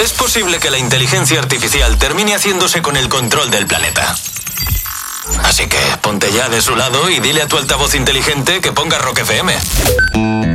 es posible que la inteligencia artificial termine haciéndose con el control del planeta. Así que ponte ya de su lado y dile a tu altavoz inteligente que ponga Rock FM.